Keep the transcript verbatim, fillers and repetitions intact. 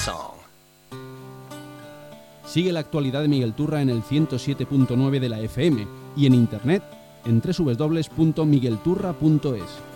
song. Sigue la actualidad de Miguel Turra en el ciento siete punto nueve de la F M y en internet en doble u doble u doble u punto miguel turra punto es.